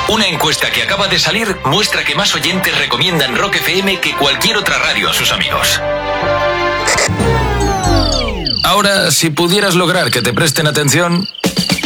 Una encuesta que acaba de salir muestra que más oyentes recomiendan Rock FM que cualquier otra radio a sus amigos. Ahora, si pudieras lograr que te presten atención,